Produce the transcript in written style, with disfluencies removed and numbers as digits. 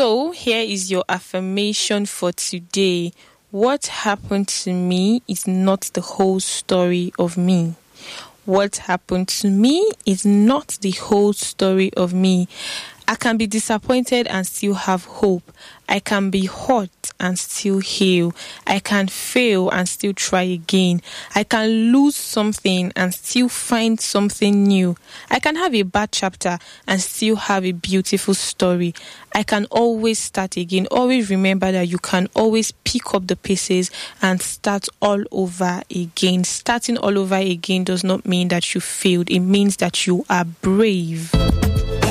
So, here is your affirmation for today. What happened to me is not the whole story of me. What happened to me is not the whole story of me. I can be disappointed and still have hope. I can be hurt and still heal. I can fail and still try again. I can lose something and still find something new. I can have a bad chapter and still have a beautiful story. I can always start again. Always remember that you can always pick up the pieces and start all over again. Starting all over again does not mean that you failed. It means that you are brave.